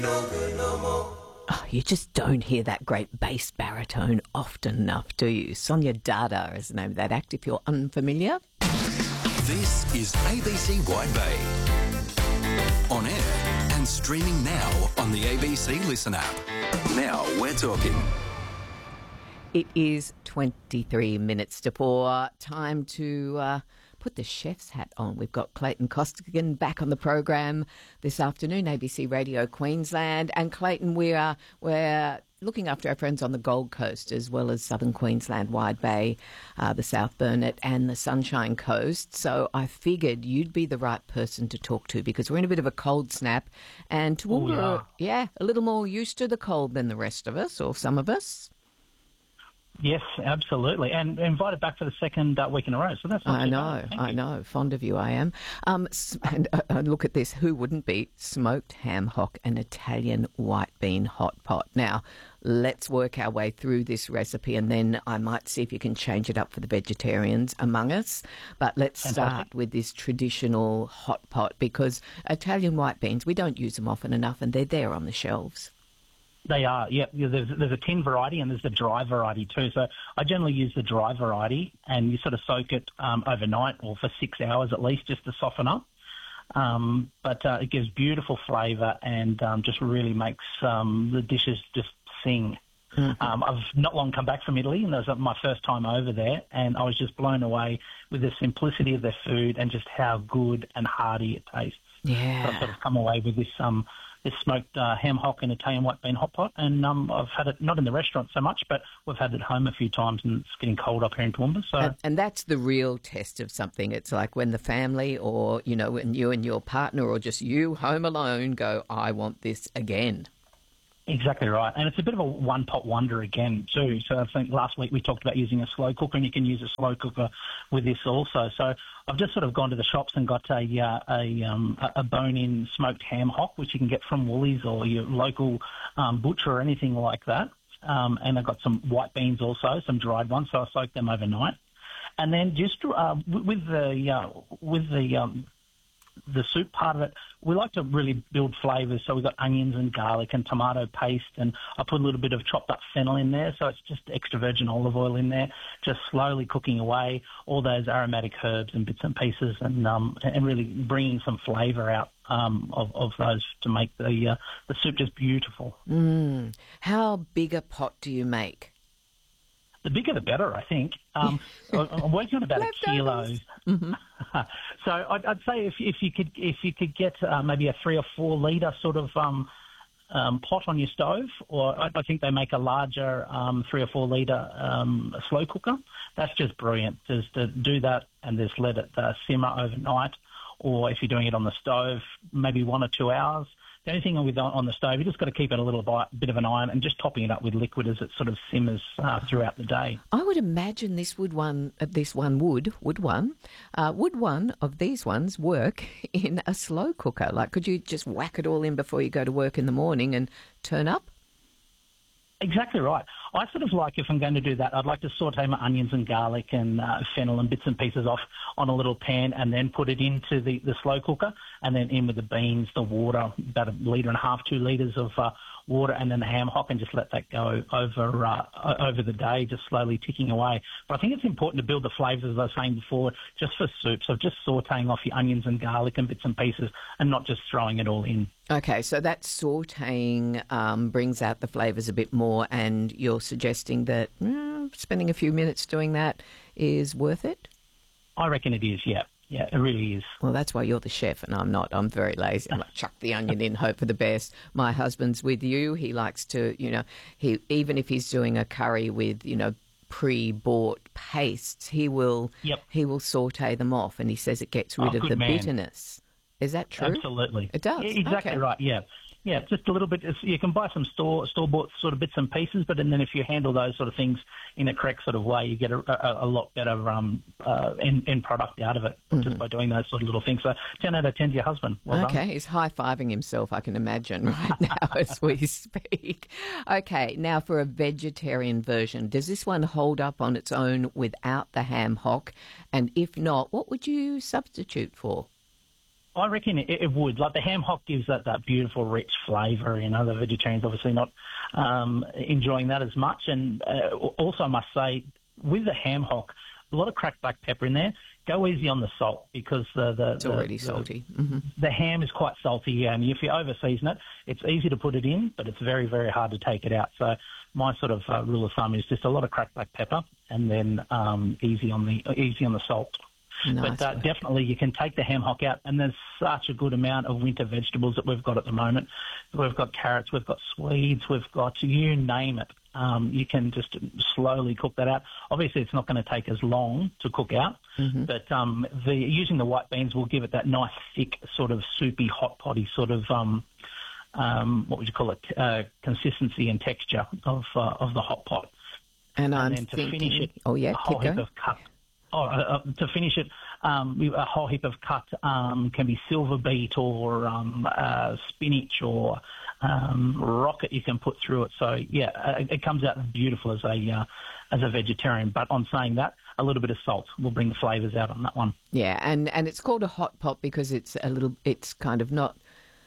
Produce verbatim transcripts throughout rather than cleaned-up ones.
Oh, you just don't hear that great bass baritone often enough, do you? Sonia Dada is the name of that act, if you're unfamiliar. This is A B C Wide Bay. On air and streaming now on the A B C Listen app. Now we're talking. It is twenty-three minutes to four. Time to uh, put the chef's hat on. We've got Clayton Costigan back on the program this afternoon, A B C Radio Queensland. And Clayton, we are, we're looking after our friends on the Gold Coast as well as southern Queensland, Wide Bay, uh, the South Burnett and the Sunshine Coast. So I figured you'd be the right person to talk to because we're in a bit of a cold snap and to oh, yeah. yeah, a little more used to the cold than the rest of us or some of us. Yes, absolutely. And invited back for the second uh, week in a row. So that's not I too know, bad. Thank I you. know. Fond of you, I am. Um, and uh, look at this. Who wouldn't be? Smoked ham hock and Italian white bean hot pot. Now, let's work our way through this recipe and then I might see if you can change it up for the vegetarians among us. But let's Fantastic. start with this traditional hot pot because Italian white beans, we don't use them often enough and they're there on the shelves. They are, yeah. There's, there's a tin variety and there's the dry variety too. So I generally use the dry variety and you sort of soak it um, overnight or for six hours at least just to soften up. Um, but uh, it gives beautiful flavour and um, just really makes um, the dishes just sing. Mm-hmm. Um, I've not long come back from Italy and that was my first time over there and I was just blown away with the simplicity of their food and just how good and hearty it tastes. Yeah. So I've sort of come away with this um, this smoked uh, ham hock and Italian white bean hot pot, and um, I've had it not in the restaurant so much, but we've had it at home a few times, and it's getting cold up here in Toowoomba. So, and, and that's the real test of something. It's like when the family, or you know, when you and your partner, or just you home alone, go, "I want this again." Exactly right, and it's a bit of a one-pot wonder again too. So I think last week we talked about using a slow cooker, and you can use a slow cooker with this also. So I've just sort of gone to the shops and got a uh, a, um, a bone-in smoked ham hock, which you can get from Woolies or your local um, butcher or anything like that. Um, and I've got some white beans also, some dried ones, so I soaked them overnight. And then just uh, with the uh, with the um, the soup part of it, we like to really build flavours. So we've got onions and garlic and tomato paste, and I put a little bit of chopped up fennel in there. So it's just extra virgin olive oil in there, just slowly cooking away all those aromatic herbs and bits and pieces, and um, and really bringing some flavour out um, of, of those to make the uh, the soup just beautiful. Mm. How big a pot do you make? The bigger the better, I think. Um, I'm working on about a kilo. Mm-hmm. So I'd, I'd say if, if you could if you could get uh, maybe a three or four litre sort of um, um, pot on your stove, or I, I think they make a larger um, three or four litre um, slow cooker. That's just brilliant. Just to do that and just let it uh, simmer overnight, or if you're doing it on the stove, maybe one or two hours. The only thing with on the stove, you just got to keep it a little bit of an iron and just topping it up with liquid as it sort of simmers uh, throughout the day. I would imagine this would one, uh, this one would, would one, uh, would one of these ones work in a slow cooker? Like, could you just whack it all in before you go to work in the morning and turn up? Exactly right. I sort of like, if I'm going to do that, I'd like to saute my onions and garlic and uh, fennel and bits and pieces off on a little pan and then put it into the, the slow cooker and then in with the beans, the water, about a litre and a half, two litres of uh, water, and then the ham hock, and just let that go over uh, over the day, just slowly ticking away. But I think it's important to build the flavours, as I was saying before, just for soup. So just sautéing off your onions and garlic and bits and pieces and not just throwing it all in. Okay, so that sautéing um, brings out the flavours a bit more, and you're suggesting that mm, spending a few minutes doing that is worth it? I reckon it is, yeah. Yeah, it really is. Well, that's why you're the chef and I'm not. I'm very lazy. I'm like, chuck the onion in, hope for the best. My husband's with you. He likes to, you know, he even if he's doing a curry with, you know, pre-bought pastes, he will yep. he will saute them off, and he says it gets rid oh, of the man. bitterness. Is that true? Absolutely. It does? Yeah, exactly okay. right, yeah. Yeah, just a little bit. You can buy some store, store-bought sort of bits and pieces, but and then if you handle those sort of things in a correct sort of way, you get a, a, a lot better um, uh, end, end product out of it mm-hmm. just by doing those sort of little things. So ten out of ten to your husband. Well okay, done. He's high-fiving himself, I can imagine, right now as we speak. Okay, now for a vegetarian version, does this one hold up on its own without the ham hock? And if not, what would you substitute for? I reckon it, it would. Like the ham hock gives that, that beautiful, rich flavour. You know, the vegetarians obviously not um, enjoying that as much. And uh, also, I must say, with the ham hock, a lot of cracked black pepper in there. Go easy on the salt because the the It's already the, salty. Mm-hmm. The ham is quite salty, yeah, and if you over season it, it's easy to put it in, but it's very, very hard to take it out. So my sort of uh, rule of thumb is just a lot of cracked black pepper and then um, easy on the easy on the salt. Nice But uh, definitely you can take the ham hock out, and there's such a good amount of winter vegetables that we've got at the moment. We've got carrots, we've got Swedes, we've got you name it. Um, you can just slowly cook that out. Obviously, it's not going to take as long to cook out, mm-hmm. but um, the, using the white beans will give it that nice, thick, sort of soupy, hot potty sort of, um, um, what would you call it, uh, consistency and texture of uh, of the hot pot. And, and I'm then to thinking, finish it, oh yeah, a whole keep heap going. of cut. Oh, uh, uh, to finish it, um, a whole heap of cut um, can be silver beet or um, uh, spinach or um, rocket you can put through it. So yeah, it, it comes out beautiful as a uh, as a vegetarian. But on saying that, a little bit of salt will bring the flavours out on that one. Yeah, and, and it's called a hot pot because it's a little, it's kind of not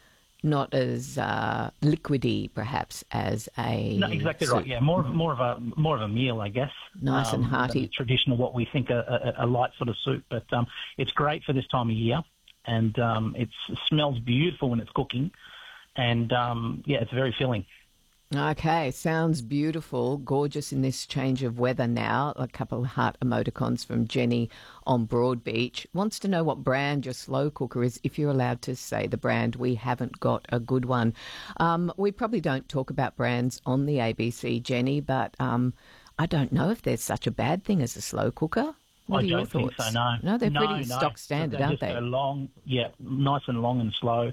not as uh, liquidy perhaps as a No, exactly soup. right. Yeah, more more of a more of a meal, I guess. Nice and um, hearty. than traditional, what we think a, a, a light sort of soup, but um, it's great for this time of year, and um, it's, it smells beautiful when it's cooking, and um, yeah, it's very filling. Okay, sounds beautiful, gorgeous in this change of weather now. A couple of heart emoticons from Jenny on Broadbeach. Wants to know what brand your slow cooker is, if you're allowed to say the brand. We haven't got a good one. Um, we probably don't talk about brands on the A B C, Jenny, but um, I don't know if there's such a bad thing as a slow cooker. What I are your don't think thoughts? so, no. No, they're no, pretty no. stock standard, they aren't just they? Go long, yeah, nice and long and slow.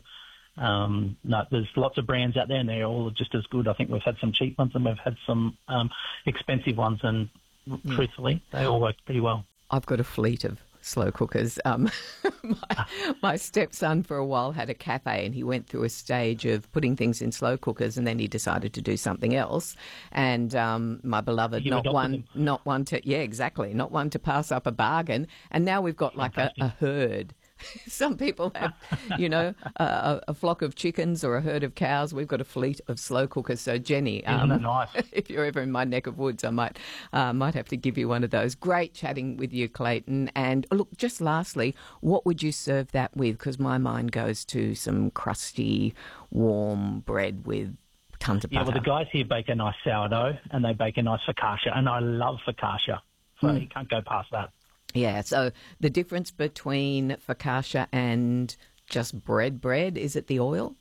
Um, no, there's lots of brands out there, and they're all just as good. I think we've had some cheap ones, and we've had some um, expensive ones, and Yeah. truthfully, they all work pretty well. I've got a fleet of slow cookers. Um, my, my stepson for a while had a cafe, and he went through a stage of putting things in slow cookers, and then he decided to do something else. And um, my beloved, You not adopted one, him. not one to, yeah, exactly, not one to pass up a bargain. And now we've got like a, a herd. Some people have, you know, a, a flock of chickens or a herd of cows. We've got a fleet of slow cookers. So, Jenny, Isn't um, it nice? if you're ever in my neck of woods, I might uh, might have to give you one of those. Great chatting with you, Clayton. And look, just lastly, what would you serve that with? Because my mind goes to some crusty, warm bread with tons of Yeah, butter. well, the guys here bake a nice sourdough, and they bake a nice focaccia, and I love focaccia, so Mm. you can't go past that. Yeah, so the difference between focaccia and just bread bread, is it the oil?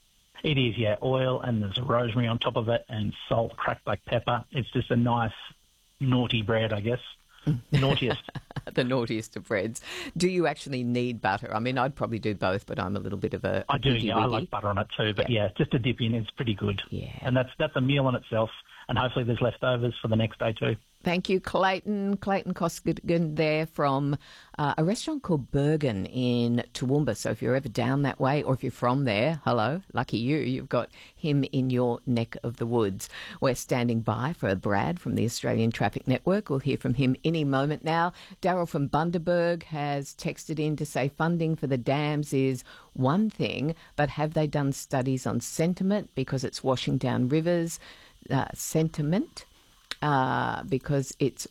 It is, yeah, oil, and there's rosemary on top of it, and salt, cracked black pepper. It's just a nice, naughty bread, I guess. Naughtiest. The naughtiest of breads. Do you actually need butter? I mean, I'd probably do both, but I'm a little bit of a, a I do, wiggy yeah, I wiggy. like butter on it too, but yeah, just a dip in, it's pretty good. Yeah. And that's that's a meal in itself, and hopefully there's leftovers for the next day too. Thank you, Clayton. Clayton Costigan there from uh, a restaurant called Bergen in Toowoomba. So if you're ever down that way, or if you're from there, hello, lucky you, you've got him in your neck of the woods. We're standing by for Brad from the Australian Traffic Network. We'll hear from him any moment now. Daryl from Bundaberg has texted in to say funding for the dams is one thing, but have they done studies on sentiment because it's washing down rivers? Uh, sentiment? Uh, because it's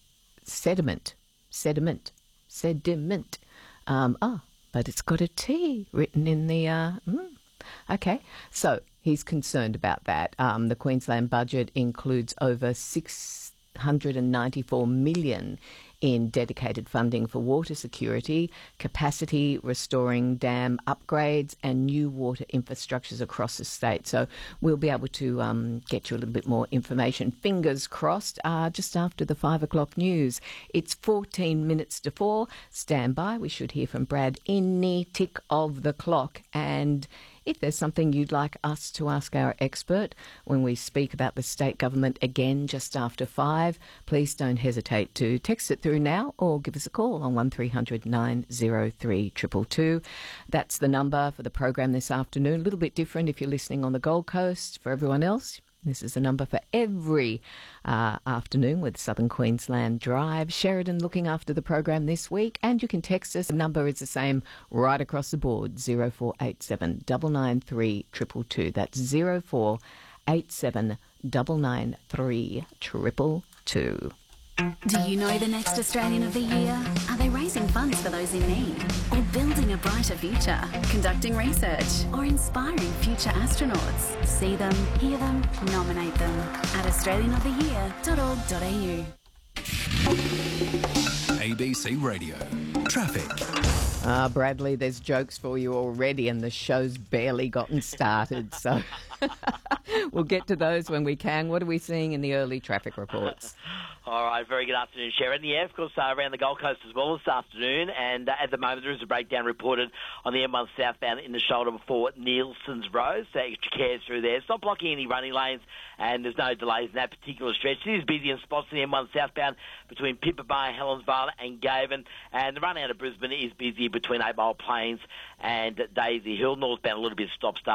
sediment, sediment, sediment. Um, oh, but it's got a T written in the... Uh, mm. Okay, so he's concerned about that. Um, the Queensland budget includes over six hundred ninety-four million dollars in dedicated funding for water security, capacity restoring dam upgrades and new water infrastructures across the state. So we'll be able to um, get you a little bit more information. Fingers crossed, uh, just after the five o'clock news. It's fourteen minutes to four. Stand by. We should hear from Brad any tick of the clock. And if there's something you'd like us to ask our expert when we speak about the state government again just after five, please don't hesitate to text it through now or give us a call on one three hundred nine oh three two two two. That's the number for the program this afternoon. A little bit different if you're listening on the Gold Coast. For everyone else, This is a number for every uh, afternoon with Southern Queensland Drive. Sheridan looking after the program this week, and you can text us. The number is the same right across the board, zero four eight seven nine nine three two two two. That's zero four eight seven nine nine three two two two. Do you know the next Australian of the Year? Are they raising funds for those in need? Or building a brighter future? Conducting research? Or inspiring future astronauts? See them, hear them, nominate them at australian of the year dot org dot a u. A B C Radio. Traffic. Ah, Bradley, there's jokes for you already and the show's barely gotten started, so we'll get to those when we can. What are we seeing in the early traffic reports? All right, very good afternoon, Sharon. Yeah, of course, uh, around the Gold Coast as well this afternoon, and uh, at the moment there is a breakdown reported on the M one southbound in the shoulder before Nielsen's Road, so extra care through there. It's not blocking any running lanes, and there's no delays in that particular stretch. It is busy in spots in the M one southbound between Pippa Bay, Helensvale and Gaven, and the run out of Brisbane is busy between Eight Mile Plains and Daisy Hill. Northbound a little bit stop-start.